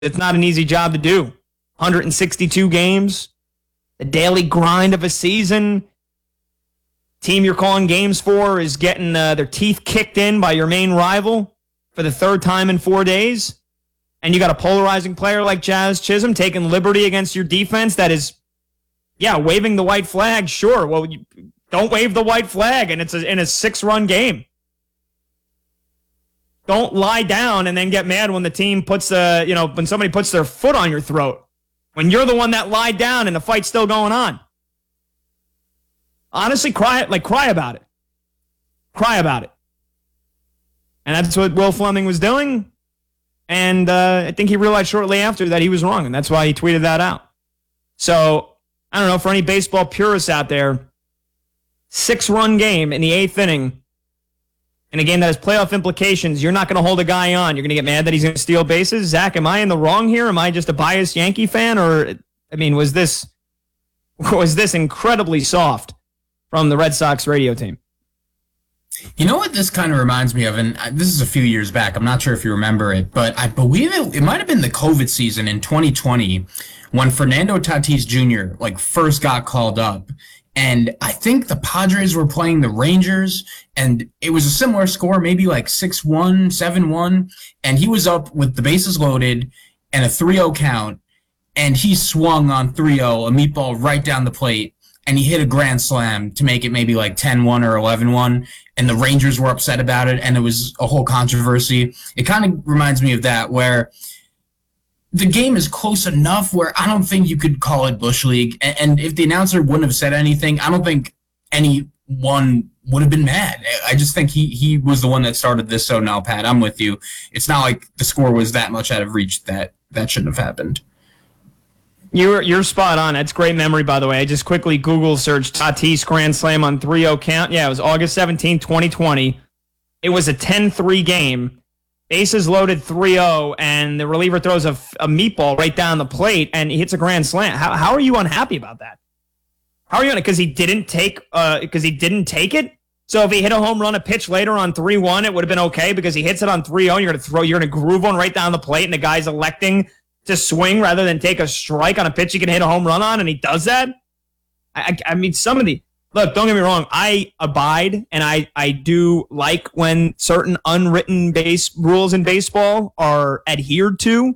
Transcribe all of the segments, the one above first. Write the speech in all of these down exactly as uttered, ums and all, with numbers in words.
It's not an easy job to do. one hundred sixty-two games, the daily grind of a season. Team you're calling games for is getting uh, their teeth kicked in by your main rival for the third time in four days. And you got a polarizing player like Jazz Chisholm taking liberty against your defense that is, yeah, waving the white flag. Sure. Well, you don't wave the white flag, and it's a, in a six-run game. Don't lie down and then get mad when the team puts uh, you know, when somebody puts their foot on your throat. When you're the one that lied down and the fight's still going on. Honestly, cry like cry about it. Cry about it. And that's what Will Fleming was doing. And uh, I think he realized shortly after that he was wrong, and that's why he tweeted that out. So, I don't know, for any baseball purists out there, six-run game in the eighth inning, in a game that has playoff implications, you're not going to hold a guy on. You're going to get mad that he's going to steal bases. Zach, am I in the wrong here? Am I just a biased Yankee fan? Or, I mean, was this was this incredibly soft from the Red Sox radio team? You know what this kind of reminds me of? And this is a few years back. I'm not sure if you remember it, but I believe it, it might have been the COVID season in twenty twenty when Fernando Tatis Junior like first got called up. And I think the Padres were playing the Rangers, and it was a similar score, maybe like six one, seven one, and he was up with the bases loaded and a three oh count, and he swung on three oh, a meatball right down the plate, and he hit a grand slam to make it maybe like ten one or eleven one, and the Rangers were upset about it, and it was a whole controversy. It kind of reminds me of that, where the game is close enough where I don't think you could call it Bush League. And if the announcer wouldn't have said anything, I don't think anyone would have been mad. I just think he he was the one that started this. So now, Pat, I'm with you. It's not like the score was that much out of reach that that shouldn't have happened. You're you're spot on. That's great memory, by the way. I just quickly Google searched Tatis grand slam on three oh count. Yeah, it was August seventeenth, twenty twenty. It was a ten three game. Bases loaded three oh, and the reliever throws a, a meatball right down the plate, and he hits a grand slam. How how are you unhappy about that? How are you on it? Because he didn't take uh because he didn't take it. So if he hit a home run, a pitch later on three one, it would have been okay because he hits it on three oh. And you're gonna throw, you're gonna groove one right down the plate, and the guy's electing to swing rather than take a strike on a pitch he can hit a home run on, and he does that. I I, I mean, some of the. Look, don't get me wrong. I abide, and I, I do like when certain unwritten base rules in baseball are adhered to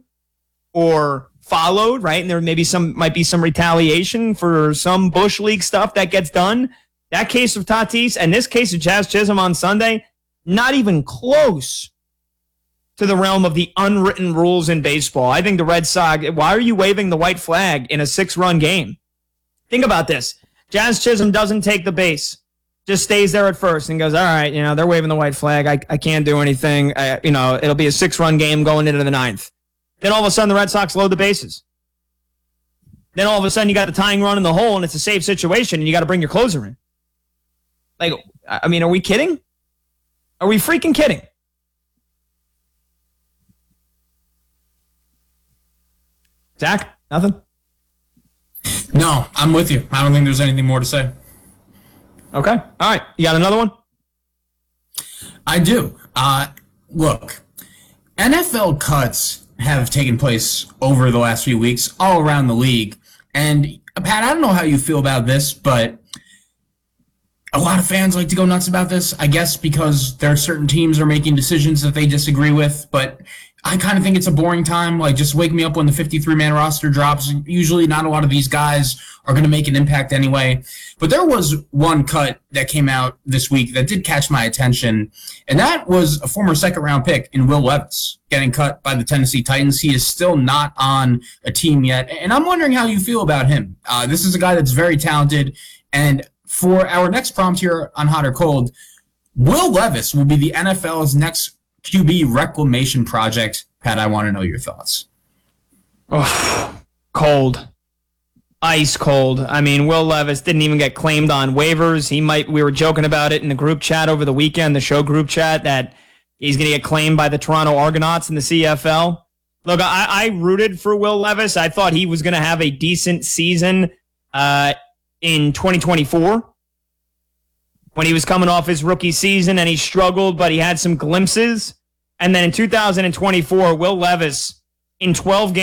or followed, right? And there maybe some might be some retaliation for some Bush League stuff that gets done. That case of Tatis and this case of Jazz Chisholm on Sunday, not even close to the realm of the unwritten rules in baseball. I think the Red Sox, why are you waving the white flag in a six-run game? Think about this. Jazz Chisholm doesn't take the base, just stays there at first and goes, all right, you know, they're waving the white flag. I, I can't do anything. I, you know, it'll be a six-run game going into the ninth. Then all of a sudden the Red Sox load the bases. Then all of a sudden you got the tying run in the hole and it's a safe situation and you got to bring your closer in. Like, I mean, are we kidding? Are we freaking kidding? Zach, nothing? No, I'm with you. I don't think there's anything more to say. Okay. All right. You got another one? I do. Uh, look, N F L cuts have taken place over the last few weeks all around the league. And, Pat, I don't know how you feel about this, but a lot of fans like to go nuts about this, I guess because there are certain teams are making decisions that they disagree with. But I kind of think it's a boring time. Like, just wake me up when the fifty-three man roster drops. Usually not a lot of these guys are going to make an impact anyway. But there was one cut that came out this week that did catch my attention, and that was a former second-round pick in Will Levis getting cut by the Tennessee Titans. He is still not on a team yet, and I'm wondering how you feel about him. Uh, this is a guy that's very talented, and for our next prompt here on Hot or Cold, Will Levis will be the N F L's next Q B reclamation project. Pat, I want to know your thoughts. Oh, cold. Ice cold. I mean, Will Levis didn't even get claimed on waivers. He might, we were joking about it in the group chat over the weekend, the show group chat, that he's going to get claimed by the Toronto Argonauts in the C F L. Look, I, I rooted for Will Levis. I thought he was going to have a decent season uh, in twenty twenty-four when he was coming off his rookie season and he struggled, but he had some glimpses. And then in two thousand twenty-four, Will Levis in twelve games.